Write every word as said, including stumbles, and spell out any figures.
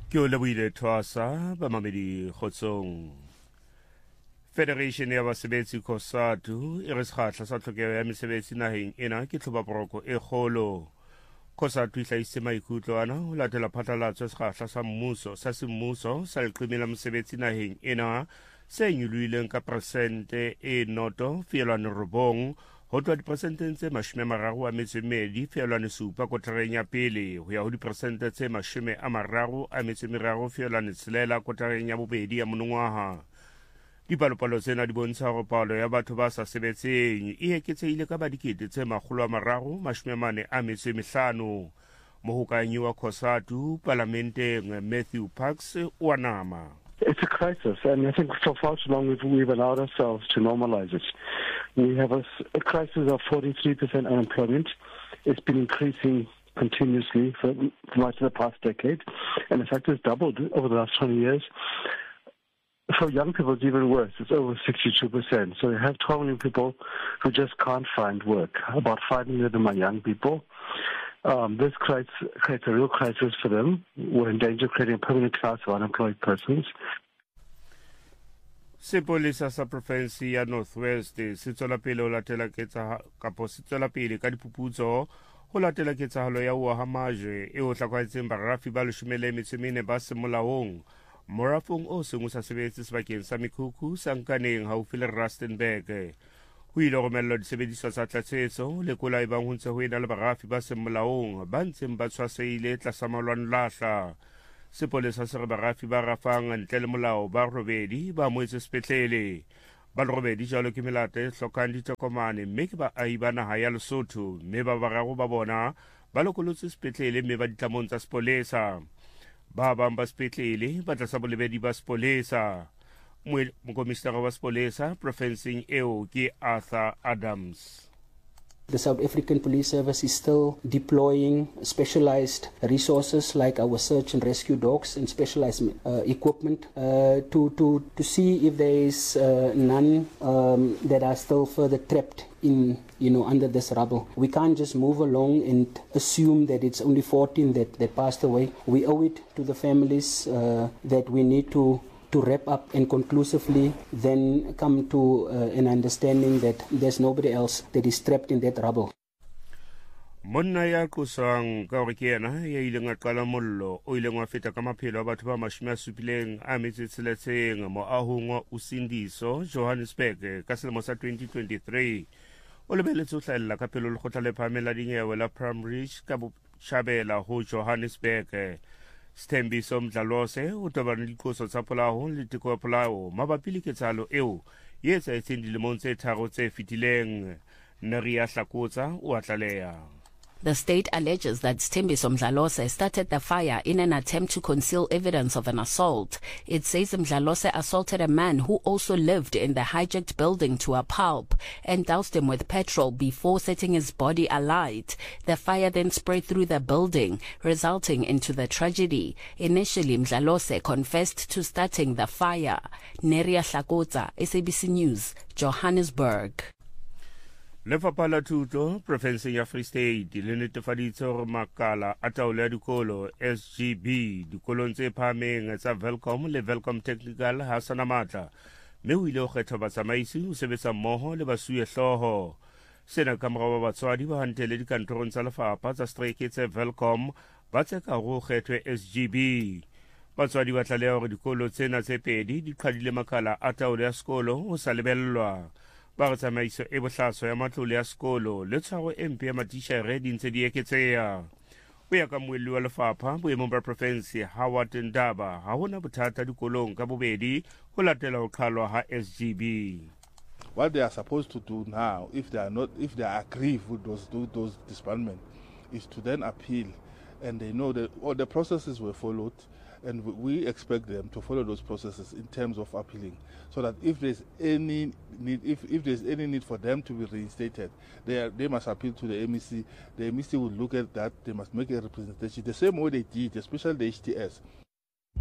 Ke o lebohile Thwasa bamamedi kgotsong. Federation ya basebetsi COSATU e re sekgahla sa tlhokeho ya mesebetsi naheng ena ke tlhobaboroko e kgolo. COSATU e hlahisitse maikutlo ana ho latela phatlalatso ya sekgahla sa mmuso sa semmuso sa leqeme la mesebetsi naheng ena se nyolohileng ka persente e noto feelwane robong ho tloha diperesenteng tse mashome a mararo a metso e mmedi feelwane supa kotareng ya pele ho ya ho diperesente tse mashome a mararo a metso e meraro feelwane tshelela kotareng ya bobedi ya monongwaha. Dipalopalo tsena di bontsha hore palo ya batho ba sa sebetseng e eketsehile ka ba dikete tse makgolo a mararo mashome a mane a metso e mehlano. Mohokahanyi wa COSATU Palamenteng Matthew Parks o a nama. It's a crisis, and I think for far too long we've, we've allowed ourselves to normalize it. We have a, a crisis of forty-three percent unemployment. It's been increasing continuously for, for much of the past decade, and in fact it's doubled over the last twenty years. For young people it's even worse, it's over sixty-two percent. So you have twelve million people who just can't find work. About five million of them are young people. Um, this creates, creates a real crisis for them. We're in danger of creating a permanent class of unemployed persons. Sepolesa sa province ya Northwest se tswela pele ho latela ketsa kapo se tswela pele ka diphuputso ho latela ketsahalo ya ho hamajwe e ho hlakwaetseng barafi ba leshome le metso e mene ba semolaong morafong o seng o sa sebetse sebakeng sa mekhukhu sa nkaneng haufi le Rustenburg. Ho ile romellwa disebediswa tsa tlatsetso lekola ebang ho ntse ho ena le barafi ba semolaong ba ntseng ba tshwasehile tlasa malwanelahla. Sepolesa se re barafi ba rafang ntle le molao ba robedi ba moetse sepetlele. Ba le robedi jalo ke melata e hlokang ditokomane mme ke baahi ba naha ya Lesotho, mme ba bararo ba bona ba lokolotse sepetlele mme ba ditlamong tsa sepolesa. Ba bang ba sepetlele ba tlasa bolebedi ba sepolesa. Mokomishenara wa sepolesa provinceng eo ke Arthur Adams. The South African Police Service is still deploying specialized resources like our search and rescue dogs and specialized uh, equipment uh, to, to, to see if there is uh, none um, that are still further trapped in, you know, under this rubble. We can't just move along and assume that it's only fourteen that, that passed away. We owe it to the families uh, that we need to to wrap up and conclusively then come to uh, an understanding that there's nobody else that is trapped in that rubble. Monna ya kusang ka hore ke yena ya ileng a qala mollo o ileng wa feta ka maphelo a batho ba mashome a supileng a metso e tsheletseng moahong wa Usindiso Johannesburg ka selemo sa twenty twenty-three. O lebeletse ho hlahella ka pelo lekgotla le phahameng la dinyewe la Primrich ka Botjhabela ho Johannesburg. Sthembiso Mdlalose o tobane le dikoso tsa polao le teko ya polao mabapi le ketsahalo eo e etsahetseng dilemong tse tharo tse fetileng. Neria Hlakotsa o a tlaleha. The state alleges that Sthembiso Mdlalose started the fire in an attempt to conceal evidence of an assault. It says Mdlalose assaulted a man who also lived in the hijacked building to a pulp and doused him with petrol before setting his body alight. The fire then spread through the building, resulting into the tragedy. Initially, Mdlalose confessed to starting the fire. Neria Hlakotsa, S A B C News, Johannesburg. Lefapha la Thuto provinseng ya Free State le netefaditse hore makala a taolo ya dikolo S G B dikolong tse phahameng tsa Welkom le Welkom Technical ha sana matla, mme ho ile ho kgethwa batsamaisi ho sebetsa mmoho le basuwehlooho. Sena ka mora ba batswadi ba hantele dikantorong tsa lefapha tsa strike tse Welkom ba tseka ho kgethwe S G B. Batswadi ba tlaleha hore dikolo tsena tse pedi di qhadile makala a taolo ya sekolo ho sa lebellwa. Ba re tsamaiso e bohlaswa ya matlole ya sekolo le tshwaro e mpe ya matishere di ntse di eketseha. O ya ka moelli wa lefapha boemong ba province Howard Ndaba ha hona bothata dikolong ka bobedi ho latela ho qhalwa ha S G B. What they are supposed to do now, if they are not, if they are aggrieved with those those disbandment, is to then appeal, and they know that all the processes were followed, and we expect them to follow those processes in terms of appealing, so that if there's any need, if, if there's any need for them to be reinstated, they are, they must appeal to the M E C. The M E C will look at that. They must make a representation the same way they did, especially the H T S.